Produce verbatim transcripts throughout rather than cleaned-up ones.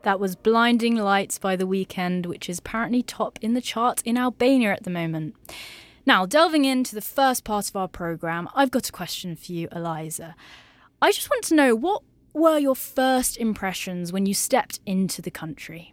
That was Blinding Lights by The Weeknd, which is apparently top in the charts in Albania at the moment. Now, delving into the first part of our programme, I've got a question for you, Eliza. I just want to know, what were your first impressions when you stepped into the country?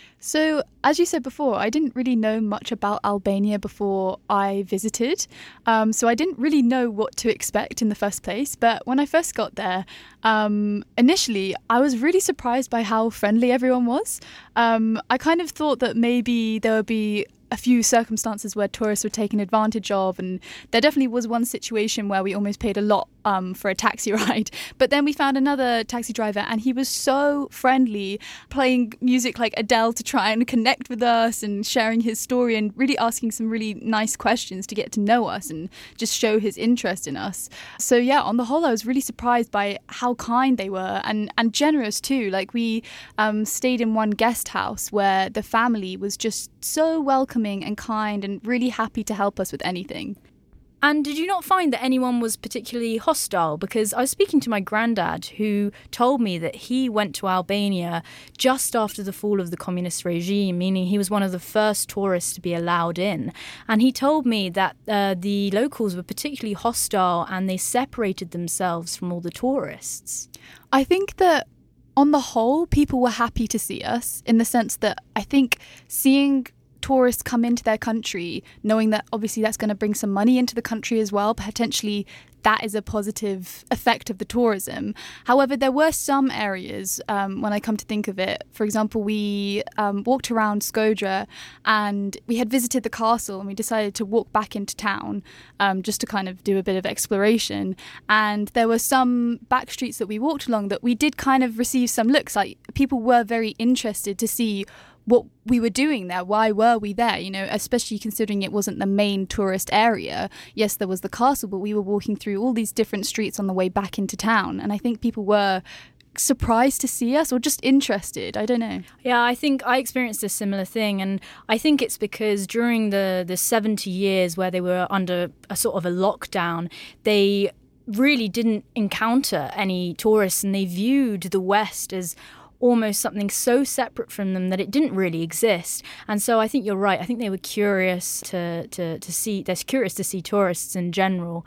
So, as you said before, I didn't really know much about Albania before I visited. Um, so I didn't really know what to expect in the first place. But when I first got there, um, initially, I was really surprised by how friendly everyone was. Um, I kind of thought that maybe there would be a few circumstances where tourists were taken advantage of, and there definitely was one situation where we almost paid a lot um, for a taxi ride. But then we found another taxi driver, and he was so friendly, playing music like Adele to try and connect with us and sharing his story and really asking some really nice questions to get to know us and just show his interest in us. So yeah, on the whole, I was really surprised by how kind they were and, and generous too. Like we um, stayed in one guest house where the family was just so welcoming and kind and really happy to help us with anything. And did you not find that anyone was particularly hostile? Because I was speaking to my granddad, who told me that he went to Albania just after the fall of the communist regime, meaning he was one of the first tourists to be allowed in. And he told me that uh, the locals were particularly hostile and they separated themselves from all the tourists. I think that on the whole, people were happy to see us, in the sense that I think seeing tourists come into their country, knowing that obviously that's going to bring some money into the country as well, potentially that is a positive effect of the tourism. However, there were some areas, um, when I come to think of it, for example, we um, walked around Skodra and we had visited the castle and we decided to walk back into town um, just to kind of do a bit of exploration. And there were some back streets that we walked along that we did kind of receive some looks, like people were very interested to see what we were doing there. Why were we there? You know, especially considering it wasn't the main tourist area. Yes, there was the castle, but we were walking through all these different streets on the way back into town. And I think people were surprised to see us or just interested. I don't know. Yeah, I think I experienced a similar thing. And I think it's because during the, the seventy years where they were under a sort of a lockdown, they really didn't encounter any tourists and they viewed the West as almost something so separate from them that it didn't really exist. And so I think you're right. I think they were curious to, to, to see, they're curious to see tourists in general.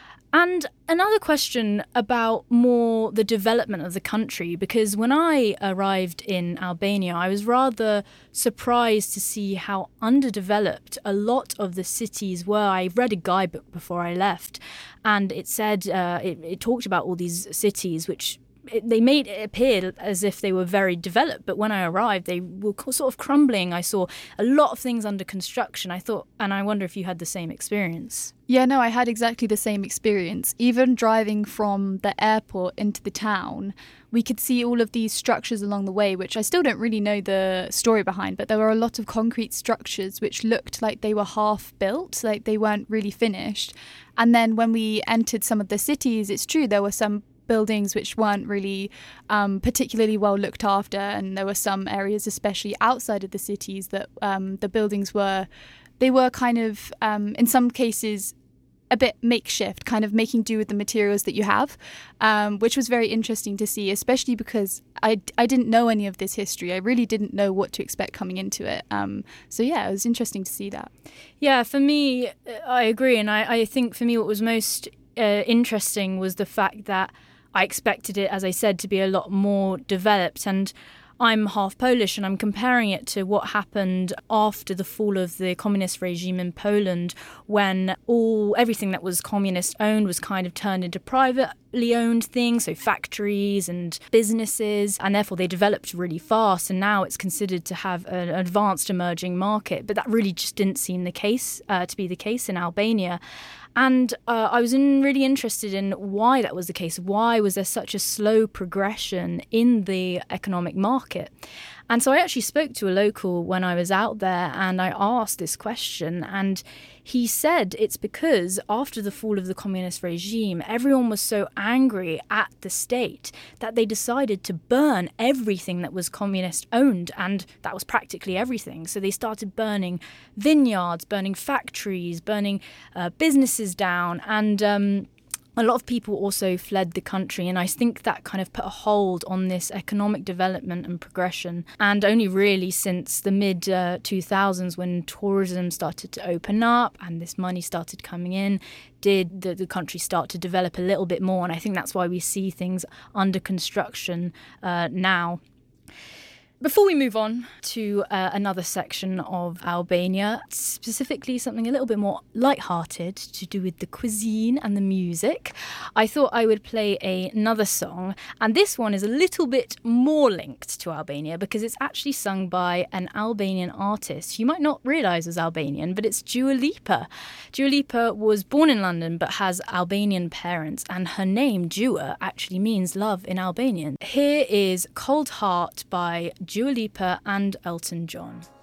And another question about more the development of the country, because when I arrived in Albania, I was rather surprised to see how underdeveloped a lot of the cities were. I read a guidebook before I left, and it said, uh, it, it talked about all these cities which It, they made it appear as if they were very developed, but when I arrived, they were sort of crumbling. I saw a lot of things under construction. I thought, and I wonder if you had the same experience. Yeah, no, I had exactly the same experience. Even driving from the airport into the town, we could see all of these structures along the way, which I still don't really know the story behind, but there were a lot of concrete structures which looked like they were half built, like they weren't really finished. And then when we entered some of the cities, it's true, there were some buildings which weren't really um, particularly well looked after, and there were some areas, especially outside of the cities, that um, the buildings were, they were kind of, um, in some cases, a bit makeshift, kind of making do with the materials that you have, um, which was very interesting to see, especially because I, I didn't know any of this history. I really didn't know what to expect coming into it. Um, so yeah, it was interesting to see that. Yeah, for me, I agree. And I, I think for me what was most uh, interesting was the fact that I expected it, as I said, to be a lot more developed. And I'm half Polish, and I'm comparing it to what happened after the fall of the communist regime in Poland, when all everything that was communist owned was kind of turned into privately owned things, so factories and businesses, and therefore they developed really fast. And now it's considered to have an advanced emerging market, but that really just didn't seem the case uh, to be the case in Albania. And uh, I was in, really interested in why that was the case. Why was there such a slow progression in the economic market? And so I actually spoke to a local when I was out there, and I asked this question, and he said it's because after the fall of the communist regime, everyone was so angry at the state that they decided to burn everything that was communist owned, and that was practically everything. So they started burning vineyards, burning factories, burning uh, businesses down, and um, a lot of people also fled the country, and I think that kind of put a hold on this economic development and progression. And only really since the mid uh, two thousands, when tourism started to open up and this money started coming in, did the, the country start to develop a little bit more. And I think that's why we see things under construction uh, now. Before we move on to uh, another section of Albania, specifically something a little bit more lighthearted to do with the cuisine and the music, I thought I would play a, another song. And this one is a little bit more linked to Albania because it's actually sung by an Albanian artist you might not realise is Albanian, but it's Dua Lipa. Dua Lipa was born in London but has Albanian parents, and her name, Dua, actually means love in Albanian. Here is Cold Heart by Dua Lipa and Elton John.